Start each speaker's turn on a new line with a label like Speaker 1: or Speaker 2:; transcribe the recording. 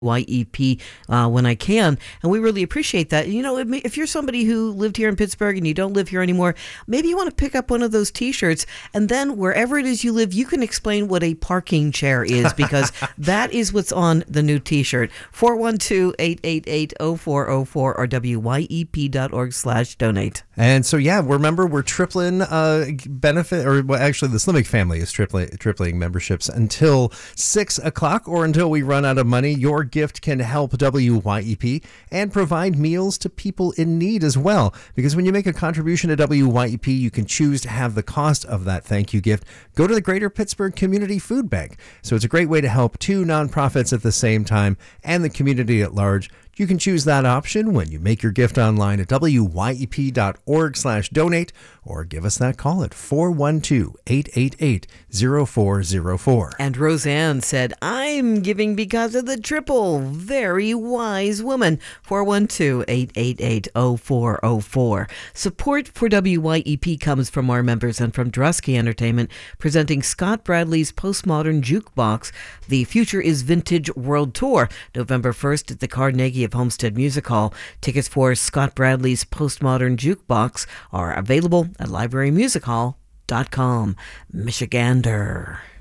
Speaker 1: YEP when I can, and we really appreciate that. If you're somebody who lived here in Pittsburgh and you don't live here anymore, maybe you want to pick up one of those T-shirts, and then wherever it is you live, you can explain what a parking chair is, because that is what's on the new T-shirt. 412-888-0404 or wyep.org/donate.
Speaker 2: And so, remember, we're tripling benefit, or actually the Slimmick family is tripling memberships until 6 o'clock or until we run out of money. Your gift can help WYEP and provide meals to people in need as well. Because when you make a contribution to WYEP, you can choose to have the cost of that thank you gift go to the Greater Pittsburgh Community Food Bank. So it's a great way to help two nonprofits at the same time and the community at large. You can choose that option when you make your gift online at wyep.org/donate or give us that call at 412-888-0404.
Speaker 1: And Roseanne said, I'm giving because of the triple. Very wise woman. 412-888-0404. Support for WYEP comes from our members and from Drusky Entertainment, presenting Scott Bradley's Postmodern Jukebox, The Future is Vintage World Tour, November 1st at the Carnegie of Homestead Music Hall. Tickets for Scott Bradley's Postmodern Jukebox are available at librarymusichall.com. Michigander.